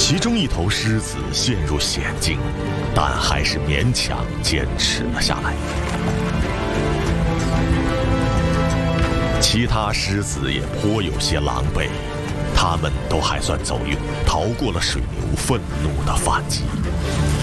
其中一头狮子陷入险境，但还是勉强坚持了下来。其他狮子也颇有些狼狈，它们都还算走运，逃过了水牛愤怒的反击。